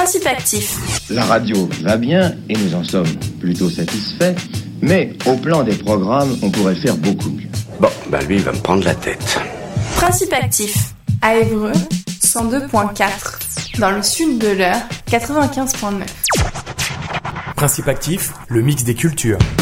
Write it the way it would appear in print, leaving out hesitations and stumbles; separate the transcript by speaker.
Speaker 1: Principe actif.
Speaker 2: La radio va bien et nous en sommes plutôt satisfaits, mais au plan des programmes, on pourrait faire beaucoup mieux.
Speaker 3: Bon, lui, il va me prendre la tête.
Speaker 1: Principe actif. À Évreux, 102.4. Dans le sud de l'Eure, 95.9.
Speaker 4: Principe actif, le mix des cultures.